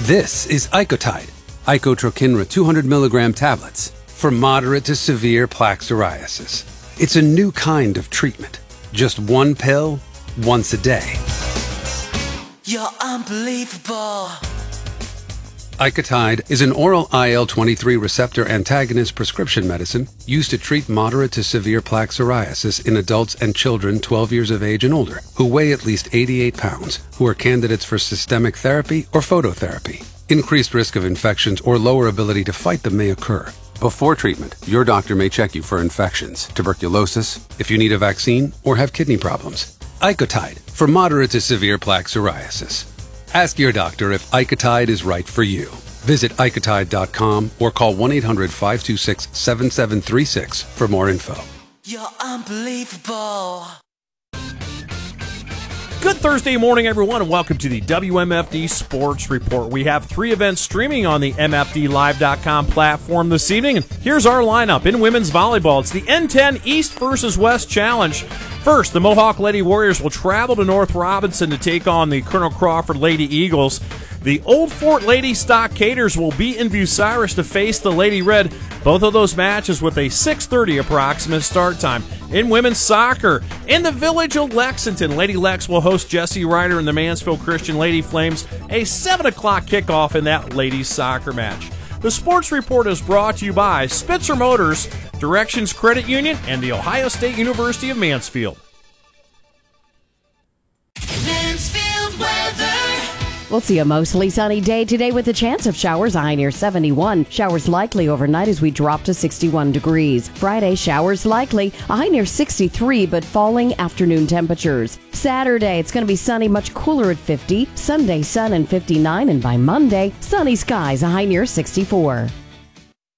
This is Icotide, Icotrokinra 200 milligram tablets for moderate to severe plaque psoriasis. It's a new kind of treatment. Just one pill, once a day. You're unbelievable. Icotide is an oral IL-23 receptor antagonist prescription medicine used to treat moderate to severe plaque psoriasis in adults and children 12 years of age and older who weigh at least 88 pounds, who are candidates for systemic therapy or phototherapy. Increased risk of infections or lower ability to fight them may occur. Before treatment, your doctor may check you for infections, tuberculosis, if you need a vaccine, or have kidney problems. Icotide for moderate to severe plaque psoriasis. Ask your doctor if Icotide is right for you. Visit Icotide.com or call 1-800-526-7736 for more info. You're unbelievable. Good Thursday morning, everyone, and welcome to the WMFD Sports Report. We have 3 events streaming on the MFDLive.com platform this evening. And here's our lineup. In women's volleyball, it's the N10 East versus West Challenge. First, the Mohawk Lady Warriors will travel to North Robinson to take on the Colonel Crawford Lady Eagles. The Old Fort Lady Stockaders will be in Bucyrus to face the Lady Red. Both of those matches with a 6:30 approximate start time. In women's soccer, in the village of Lexington, Lady Lex will host Jesse Ryder and the Mansfield Christian Lady Flames. A 7 o'clock kickoff in that ladies soccer match. The Sports Report is brought to you by Spitzer Motors, Directions Credit Union, and the Ohio State University of Mansfield. Mansfield weather. We'll see a mostly sunny day today with a chance of showers, a high near 71. Showers likely overnight as we drop to 61 degrees. Friday, showers likely, a high near 63, but falling afternoon temperatures. Saturday, it's going to be sunny, much cooler at 50. Sunday, sun and 59, and by Monday, sunny skies, a high near 64.